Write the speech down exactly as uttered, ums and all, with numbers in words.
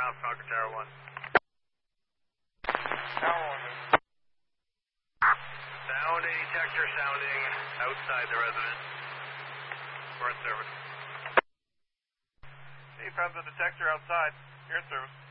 south, Falcon Tower one. Tower one. Sound a detector sounding outside the residence. We're in service. He found the detector outside. You're in service.